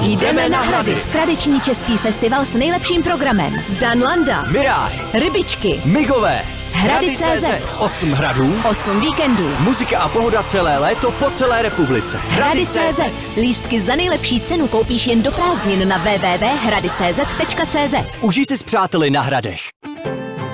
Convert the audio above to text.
Jdeme na Hrady. Tradiční český festival s nejlepším programem. Dan Landa, Miráj, Rybičky, Migové, Hrady.cz, 8 hradů, 8 víkendů. muzika a pohoda celé léto po celé republice. Hrady.cz. Lístky za nejlepší cenu koupíš jen do prázdnin na www.hrady.cz. Užij si s přáteli na Hradech.